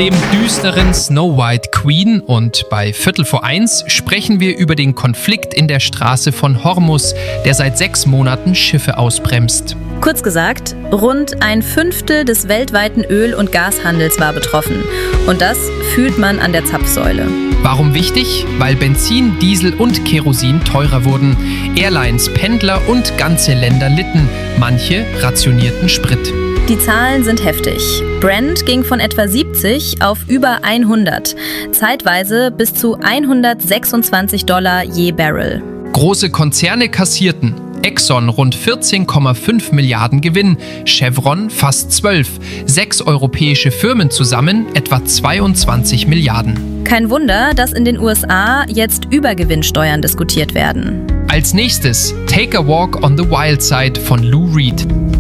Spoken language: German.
dem düsteren Snow White Queen und bei 1:15 sprechen wir über den Konflikt in der Straße von Hormuz, der seit 6 Monaten Schiffe ausbremst. Kurz gesagt, rund 1/5 des weltweiten Öl- und Gashandels war betroffen. Und das fühlt man an der Zapfsäule. Warum wichtig? Weil Benzin, Diesel und Kerosin teurer wurden. Airlines, Pendler und ganze Länder litten. Manche rationierten Sprit. Die Zahlen sind heftig. Brent ging von etwa 70 auf über 100. Zeitweise bis zu $126 je Barrel. Große Konzerne kassierten. Exxon rund 14,5 Milliarden Gewinn, Chevron fast 12, 6 europäische Firmen zusammen etwa 22 Milliarden. Kein Wunder, dass in den USA jetzt Übergewinnsteuern diskutiert werden. Als nächstes Take a Walk on the Wild Side von Lou Reed.